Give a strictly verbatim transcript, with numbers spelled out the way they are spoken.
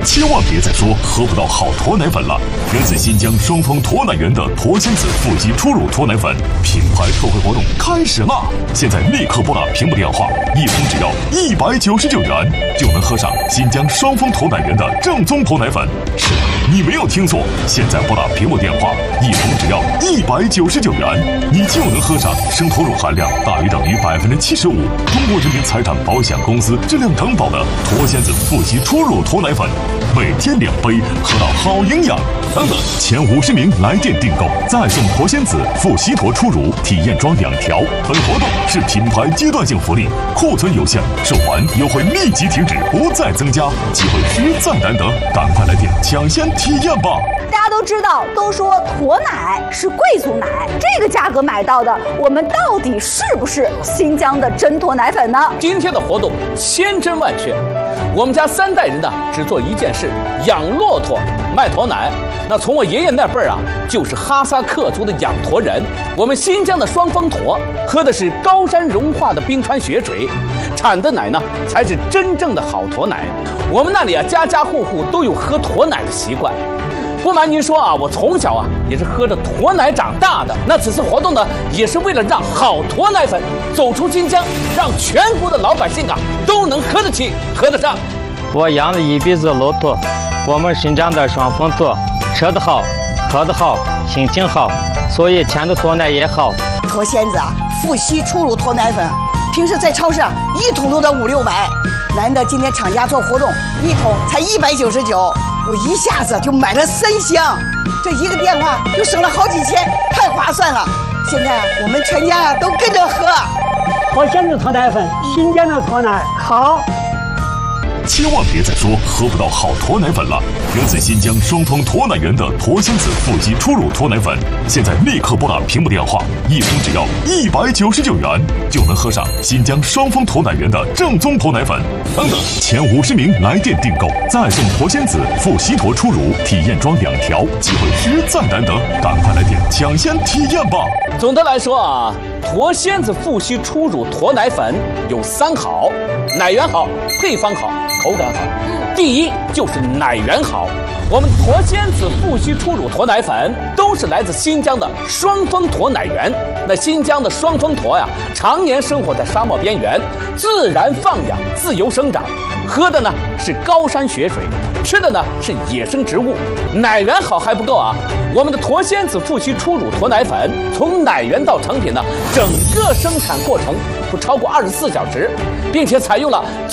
千万别再说喝不到好驼奶粉了。源自新疆双峰驼奶源的驼仙子富硒初乳驼奶粉品牌特惠活动开始啦！现在立刻拨打屏幕电话，一瓶只要一百九十九元，就能喝上新疆双峰驼奶源的正宗驼奶粉。是的，你没有听错，现在拨打屏幕电话，一瓶只要一百九十九元，你就能喝上生驼乳含量大于等于百分之七十五，中国人民财产保险公司质量承保的驼仙子富硒初乳驼奶粉，每天两杯，喝到好营养。等等，前五十名来电订购再送驼仙子富硒驼初乳体验装两条。本活动是品牌阶段性福利，库存有限，售完优惠立即停止，不再增加，机会实在难得，赶快来电抢先体验吧！ 大家都知道，都说驼奶是贵族奶，这个价格买到的，我们到底是不是新疆的真驼奶粉呢？ 今天的活动千真万确，我们家三代人呢只做一件事：养骆驼、卖驼奶。那从我爷爷那辈儿啊，就是哈萨克族的养驼人。我们新疆的双峰驼喝的是高山融化的冰川雪水，产的奶呢才是真正的好驼奶。我们那里啊，家家户户都有喝驼奶的习惯。不瞒您说啊，我从小啊也是喝着驼奶长大的。那此次活动呢，也是为了让好驼奶粉走出新疆，让全国的老百姓啊都能喝得起、喝得上。 我养了一辈子骆驼，我们新疆的双峰驼，吃得好，喝得好，心情好，所以产的驼奶也好。 驼仙子啊，富硒初乳驼奶粉，平时在超市啊一桶都得五六百，难得今天厂家做活动，一桶才一百九十九。我一下子就买了三箱，这一个电话就省了好几千，太划算了。现在我们全家啊都跟着喝。 驼仙子驼奶粉，新疆的驼奶好。 千万别再说喝不到好驼奶粉了！源自新疆双峰驼奶源的驼仙子富硒初乳驼奶粉，现在立刻拨打屏幕电话，一瓶只要一百九十九元，就能喝上新疆双峰驼奶源的正宗驼奶粉。等等，前五十名来电订购再送驼仙子富硒驼初乳体验装两条，机会实在难得，赶快来电抢先体验吧！ 总的来说啊，驼仙子富硒初乳驼奶粉有三好：奶源好，配方好，口感好。第一就是奶源好，我们驼仙子富硒初乳驼奶粉都是来自新疆的双峰驼奶源。那新疆的双峰驼呀，常年生活在沙漠边缘，自然放养，自由生长，喝的呢是高山雪水，吃的呢是野生植物。奶源好还不够啊，我们的驼仙子富硒初乳驼奶粉从奶源到成品呢，整个生产过程不超过二十四小时，并且采用了